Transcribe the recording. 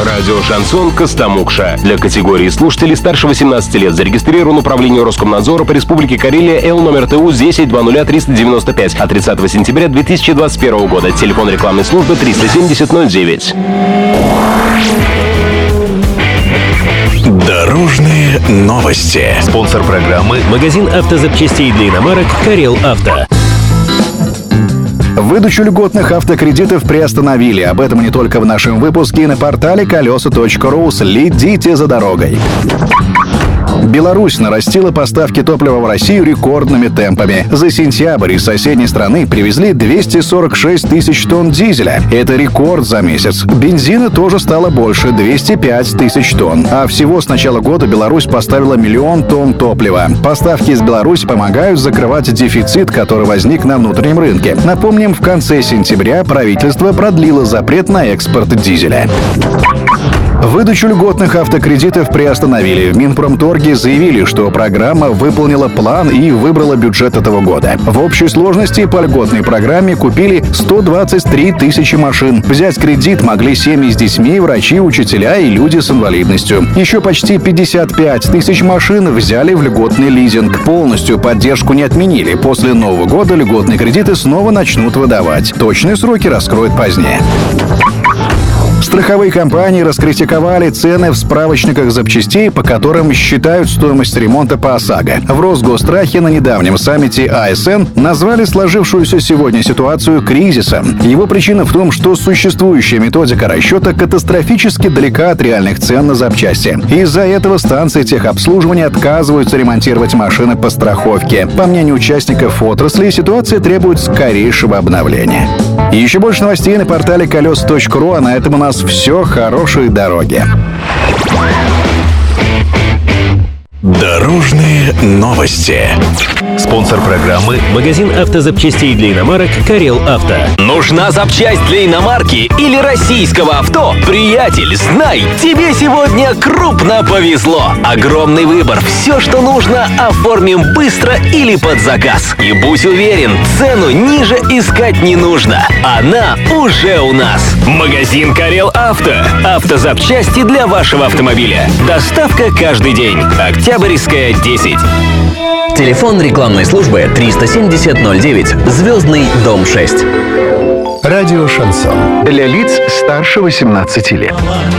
Радио «Шансон» Костомукша. Для категории слушателей старше 18 лет зарегистрирован Управление Роскомнадзора по Республике Карелия Л номер ТУ 10-00-395 от 30 сентября 2021 года. Телефон рекламной службы 370-09. Дорожные новости. Спонсор программы — магазин автозапчастей для иномарок «Карел Авто». Выдачу льготных автокредитов приостановили. Об этом не только в нашем выпуске и на портале колеса.ру. Следите за дорогой. Беларусь нарастила поставки топлива в Россию рекордными темпами. За сентябрь из соседней страны привезли 246 тысяч тонн дизеля. Это рекорд за месяц. Бензина тоже стало больше — 205 тысяч тонн. А всего с начала года Беларусь поставила 1 миллион тонн топлива. Поставки из Беларуси помогают закрывать дефицит, который возник на внутреннем рынке. Напомним, в конце сентября правительство продлило запрет на экспорт дизеля. Выдачу льготных автокредитов приостановили. В Минпромторге заявили, что программа выполнила план и выбрала бюджет этого года. В общей сложности по льготной программе купили 123 тысячи машин. Взять кредит могли семьи с детьми, врачи, учителя и люди с инвалидностью. Еще почти 55 тысяч машин взяли в льготный лизинг. Полностью поддержку не отменили. После Нового года льготные кредиты снова начнут выдавать. Точные сроки раскроют позднее. Страховые компании раскритиковали цены в справочниках запчастей, по которым считают стоимость ремонта по ОСАГО. В Росгосстрахе на недавнем саммите АСН назвали сложившуюся сегодня ситуацию кризисом. Его причина в том, что существующая методика расчета катастрофически далека от реальных цен на запчасти. Из-за этого станции техобслуживания отказываются ремонтировать машины по страховке. По мнению участников отрасли, ситуация требует скорейшего обновления. Еще больше новостей на портале колес.ру, а на этом у нас все. Хорошей дороги. Дорожные новости. Спонсор программы — магазин автозапчастей для иномарок «Карел Авто». Нужна запчасть для иномарки или российского авто? Приятель, знай, тебе сегодня крупно повезло. Огромный выбор. Все, что нужно, оформим быстро или под заказ. И будь уверен, цену ниже искать не нужно. Она уже у нас. Магазин «Карел Авто». Автозапчасти для вашего автомобиля. Доставка каждый день. Октябрьская, 10. Телефон рекламной службы 370-09, Звездный, дом 6. Радио «Шансон». Для лиц старше 18 лет.